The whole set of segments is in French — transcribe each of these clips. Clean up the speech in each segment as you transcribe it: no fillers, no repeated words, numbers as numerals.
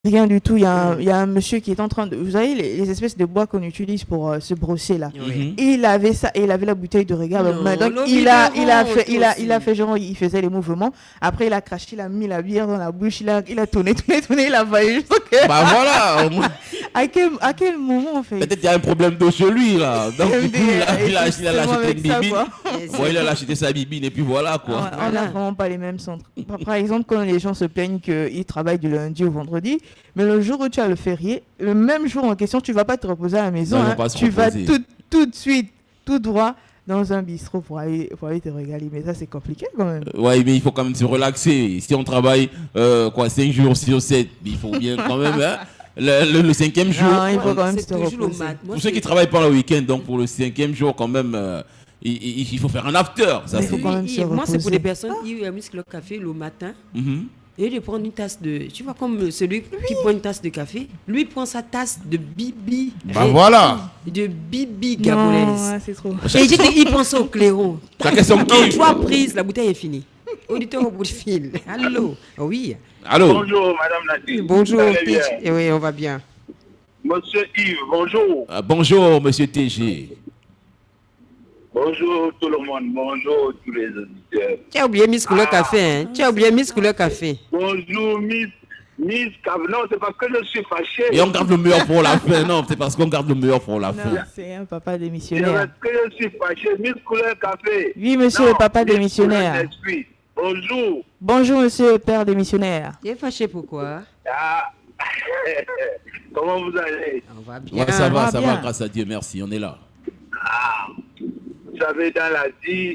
Rien du tout. Il y a un monsieur qui est en train de... Vous savez, les espèces de bois qu'on utilise pour se brosser là. Oui. Et il avait ça, et il avait la bouteille de regard. Non, Donc le il biberon a fait genre, il faisait les mouvements. Après, il a craché, il a mis la bière dans la bouche, il a tourné, il a failli juste que... Bah voilà. Au moins. À quel moment on fait? Peut-être qu'il y a un problème d'eau chez lui là. Donc du coup, il a acheté une bibine. Bon, il a acheté sa bibine et puis voilà quoi. On n'a vraiment pas les mêmes centres. Par exemple, quand les gens se plaignent qu'ils travaillent du lundi au vendredi, mais le jour où tu as le férié, le même jour en question, tu vas pas te reposer à la maison. Non, tu vas tout de suite, tout droit dans un bistrot pour aller te régaler. Mais ça, c'est compliqué quand même. Ouais, mais il faut quand même se relaxer. Si on travaille 5 jours sur 7, il faut bien quand même le 5e jour. Non, il faut quand même se reposer. Pour ceux qui travaillent pas le week-end, donc pour le 5e jour quand même, il faut faire un after. Ça, faut quand même se moi, c'est reposer. pour les personnes qui musclent le café le matin. Et de prendre une tasse de... Tu vois, comme celui qui prend une tasse de café, lui prend sa tasse de bibi. Bah voilà. De bibi gabonaise. Non, c'est trop. Et il pense au clairon. Chacun son En kiff. 3 prises, la bouteille est finie. Auditeur au bout de fil. Allô. Oui. Allô. Bonjour, Madame Nadine. Bonjour, Vous allez Pitch. bien? Eh oui, on va bien. Monsieur Yves, bonjour. Bonjour, monsieur TG. Bonjour tout le monde, bonjour tous les auditeurs. Tu as oublié Miss Couleur Café, hein? Tu as oublié Miss Couleur Café. Bonjour Miss Cave. Non, c'est parce que je suis fâché. Et on garde le meilleur pour la fin. Non, c'est parce qu'on garde le meilleur pour la fin. Non, c'est un papa C'est démissionnaire. parce que je suis fâché. Miss Couleur Café. Oui, monsieur Non, le papa Miss démissionnaire. Couleur d'Esprit. Bonjour. Bonjour, monsieur le père démissionnaire. Tu es fâché pourquoi? Ah. Comment vous allez? On va bien. Ouais, ça va, bien. grâce à Dieu, merci, on est là. Ah. Vous savez, dans la vie,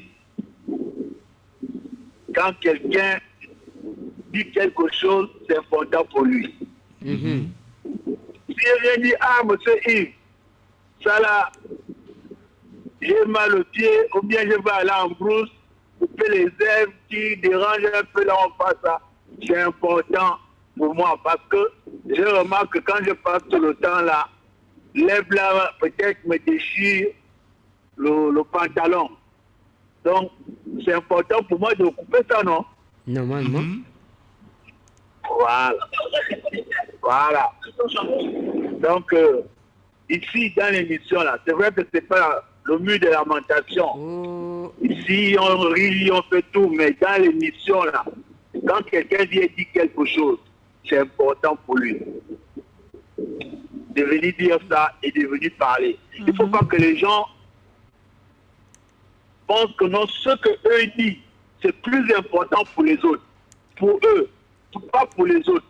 quand quelqu'un dit quelque chose, c'est important pour lui. Si je viens dire, ah, monsieur Yves, ça là, j'ai mal au pied, ou bien je vais aller en brousse, couper les herbes qui dérangent un peu là, on passe ça, c'est important pour moi parce que je remarque que quand je passe tout le temps là, l'herbe là peut-être me déchire le pantalon. Donc, c'est important pour moi de couper ça, non? Normalement. Voilà. Voilà. Donc, ici, dans l'émission, là, c'est vrai que c'est pas le mur de lamentation. Oh. Ici, on rit, on fait tout, mais dans l'émission, là, quand quelqu'un vient dire quelque chose, c'est important pour lui. De venir dire ça et de venir parler. Il ne faut pas que les gens pensent que non, ce que eux disent, c'est plus important pour les autres. Pour eux, pas pour les autres.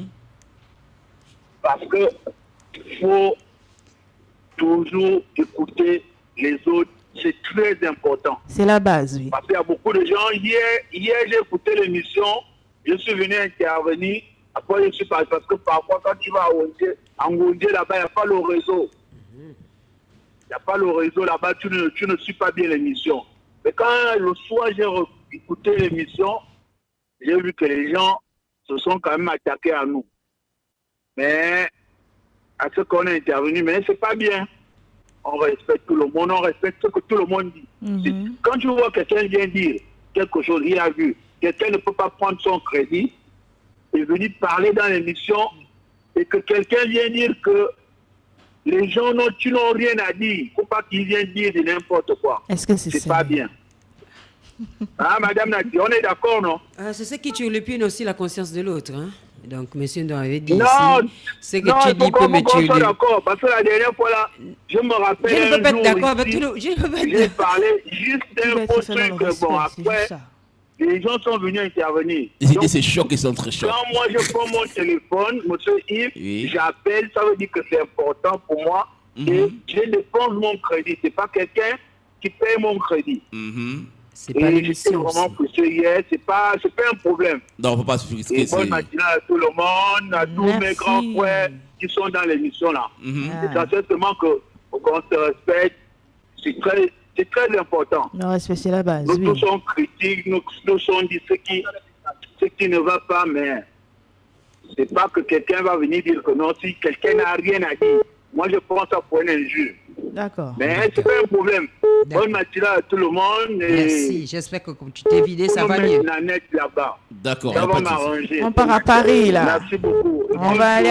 Parce que faut toujours écouter les autres, c'est très important. C'est la base, oui. Parce qu'il y a beaucoup de gens, hier j'ai écouté l'émission, je suis venu intervenir, après je suis parti, parce que parfois quand tu vas à Ngondé là-bas, il n'y a pas le réseau. Il n'y a pas le réseau là-bas, tu ne suis pas bien l'émission. Mais quand le soir j'ai écouté l'émission, j'ai vu que les gens se sont quand même attaqués à nous. Mais à ce qu'on est intervenu, mais c'est pas bien. On respecte tout le monde, on respecte ce que tout le monde dit. Quand tu vois quelqu'un vient dire quelque chose, il a vu, quelqu'un ne peut pas prendre son crédit et venir parler dans l'émission et que quelqu'un vient dire que les gens n'ont rien à dire. Il ne faut pas qu'ils viennent dire de n'importe quoi. Est-ce que c'est pas bien? Ah, Madame Nadi, on est d'accord, non? C'est ce qui turlupine aussi la conscience de l'autre. Hein? Donc, monsieur Ndo avait dit non, ici, c'est que non, tu dis peut me tuer. D'accord, parce que la dernière fois là, je me rappelle. Je ne peux pas être d'accord avec tout le... J'ai parlé juste d'un faux truc. Bon, après, les gens sont venus intervenir. Et c'est chocs qui sont très chocs. Quand moi je prends mon téléphone, monsieur Yves, j'appelle, ça veut dire que c'est important pour moi. Et je dépense mon crédit. C'est pas quelqu'un qui paye mon crédit. C'est pas l'émission. Vraiment poussé hier, c'est pas un problème. Non, on ne peut pas se risquer. Bonne matinale à tout le monde, à tous mes grands frères qui sont dans l'émission là. C'est certainement qu'on se respecte. C'est très important. Le respect, c'est la base. Nous tous sommes critiques, nous sommes dit ce qui ne va pas, mais c'est pas que quelqu'un va venir dire que non, si quelqu'un n'a rien à dire. Moi, je prends ça pour une injure. D'accord. Mais c'est pas un problème. Bonne matinée à tout le monde. Et merci, j'espère que comme tu t'es vidé, ça va mieux. Nanette là-bas. D'accord. Ça y a va pas de souci. m'arranger. On part à Paris, là. Merci beaucoup. On va aller